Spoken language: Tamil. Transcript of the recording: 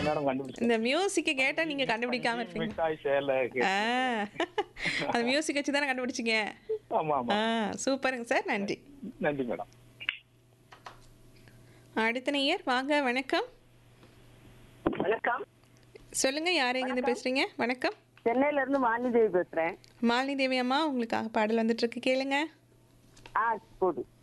மேடம் கண்டுபிடிச்சேன். இந்த மியூசிக்க கேட்டா நீங்க கண்டுபிடிக்காம இருப்பீங்க. மிக்ஸ் ஆகி சேரல ஆ. அந்த மியூசிக் வச்சு தானே கண்டுபிடிச்சீங்க. ஆமா ஆமா. சூப்பருங்க சார். நன்றி. நன்றி மேடம். அடுத்த நேயர் வாங்க. வணக்கம். வணக்கம். சொல்லுங்க, யார் எங்கேருந்து பேசுறீங்க? வணக்கம். சென்னையில இருந்து மாலினி தேவி பேசுறேன். மாலினி தேவி அம்மா, உங்களுக்காக பாடல் வந்துட்டு இருக்கு, கேளுங்க. போடு.